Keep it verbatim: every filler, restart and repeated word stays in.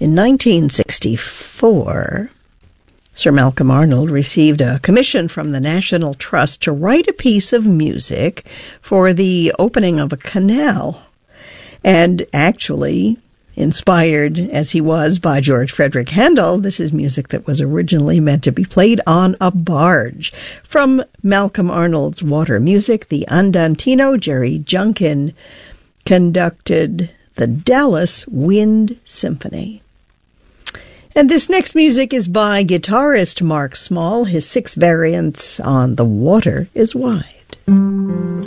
In nineteen sixty-four, Sir Malcolm Arnold received a commission from the National Trust to write a piece of music for the opening of a canal. And actually, inspired as he was by George Frederick Handel, this is music that was originally meant to be played on a barge. From Malcolm Arnold's Water Music, the Andantino, Jerry Junkin conducted the Dallas Wind Symphony. And this next music is by guitarist Mark Small, his six variants on The Water is Wide.